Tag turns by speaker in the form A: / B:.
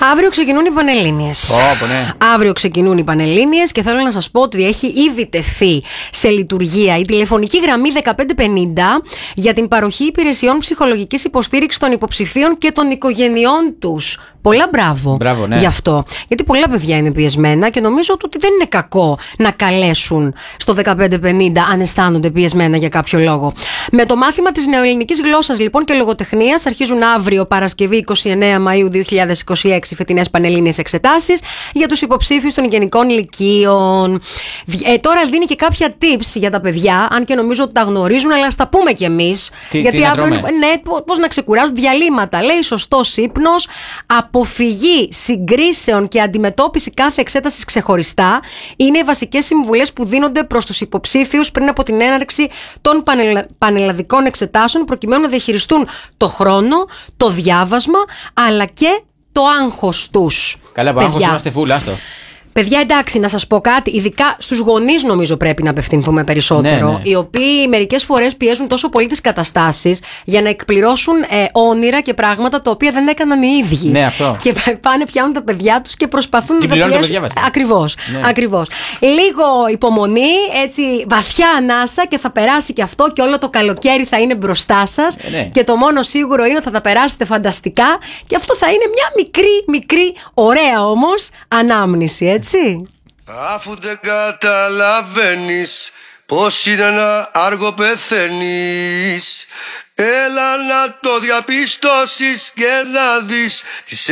A: Αύριο ξεκινούν οι Πανελλήνιες.
B: Ναι.
A: Αύριο ξεκινούν οι Πανελλήνιες και θέλω να σας πω ότι έχει ήδη τεθεί σε λειτουργία η τηλεφωνική γραμμή 1550 για την παροχή υπηρεσιών ψυχολογικής υποστήριξης των υποψηφίων και των οικογενειών τους. Πολλά μπράβο,
B: ναι.
A: Γι' αυτό. Γιατί πολλά παιδιά είναι πιεσμένα και νομίζω ότι δεν είναι κακό να καλέσουν στο 1550 αν αισθάνονται πιεσμένα για κάποιο λόγο. Με το μάθημα της νεοελληνικής γλώσσας λοιπόν και λογοτεχνίας αρχίζουν αύριο Παρασκευή 29 Μαΐου 2026 φετινές Πανελλήνιες εξετάσεις για τους υποψήφιους των γενικών λυκείων. Τώρα δίνει και κάποια tips για τα παιδιά, αν και νομίζω ότι τα γνωρίζουν, αλλά ας τα πούμε κι εμείς. Γιατί αύριο πώς να ξεκουράζουν, διαλύματα. Λέει σωστός ύπνος, αποφυγή συγκρίσεων και αντιμετώπιση κάθε εξέτασης ξεχωριστά είναι οι βασικές συμβουλές που δίνονται προς τους υποψήφιους πριν από την έναρξη των πανελλαδικών εξετάσεων, προκειμένου να διαχειριστούν το χρόνο, το διάβασμα αλλά και το άγχος τους.
B: Καλά, από άγχος είμαστε full, άστο.
A: Παιδιά, εντάξει, να σας πω κάτι, ειδικά στους γονείς νομίζω πρέπει να απευθυνθούμε περισσότερο,
B: ναι.
A: οι οποίοι μερικές φορές πιέζουν τόσο πολύ τις καταστάσεις για να εκπληρώσουν όνειρα και πράγματα τα οποία δεν έκαναν οι ίδιοι.
B: Ναι, αυτό.
A: Και πάνε, πιάνουν τα παιδιά τους και προσπαθούν να τα πιέσουν. Ακριβώς,
B: ναι.
A: Ακριβώς. Λίγο υπομονή, έτσι βαθιά ανάσα και θα περάσει και αυτό και όλο το καλοκαίρι θα είναι μπροστά σας.
B: Ναι.
A: Και το μόνο σίγουρο είναι ότι θα τα περάσετε φανταστικά και αυτό θα είναι μια μικρή, ωραία όμως ανάμνηση, έτσι.
C: Αφού δεν καταλαβαίνεις πως είναι να άργο πεθαίνεις, έλα να το διαπιστώσεις και να δεις τις